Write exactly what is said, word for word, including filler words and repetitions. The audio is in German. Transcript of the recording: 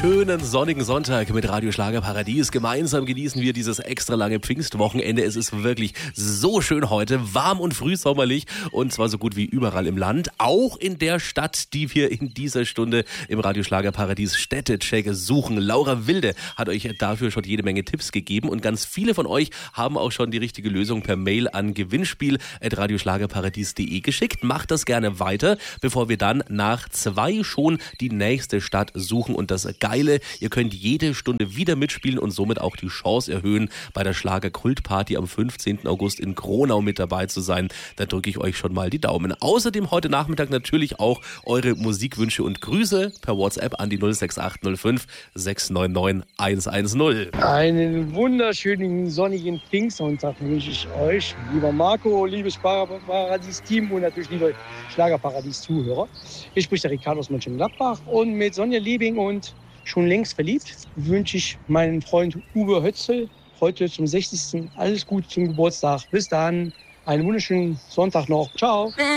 schönen sonnigen Sonntag mit Radio Schlagerparadies. Gemeinsam genießen wir dieses extra lange Pfingstwochenende. Es ist wirklich so schön heute, warm und frühsommerlich und zwar so gut wie überall im Land. Auch in der Stadt, die wir in dieser Stunde im Radio Schlagerparadies Städtecheck suchen. Laura Wilde hat euch dafür schon jede Menge Tipps gegeben und ganz viele von euch haben auch schon die richtige Lösung per Mail an gewinnspiel at radioschlagerparadies punkt de geschickt. Macht das gerne weiter, bevor wir dann nach zwei schon die nächste Stadt suchen. Und das Geile, ihr könnt jede Stunde wieder mitspielen und somit auch die Chance erhöhen, bei der Schlager-Kult-Party am fünfzehnten August in Kronau mit dabei zu sein. Da drücke ich euch schon mal die Daumen. Außerdem heute Nachmittag natürlich auch eure Musikwünsche und Grüße per WhatsApp an die null sechs acht null fünf sechs neun neun eins eins null. Einen wunderschönen sonnigen Pfingstsonntag wünsche ich euch, lieber Marco, liebes Schlagerparadies-Team und natürlich liebe Schlagerparadies-Zuhörer. Hier spricht der Ricardo aus Mönchengladbach und mit Sonja Liebing und schon längst verliebt wünsche ich meinem Freund Uwe Hötzel heute zum sechzigsten alles Gute zum Geburtstag. Bis dann, einen wunderschönen Sonntag noch. Ciao.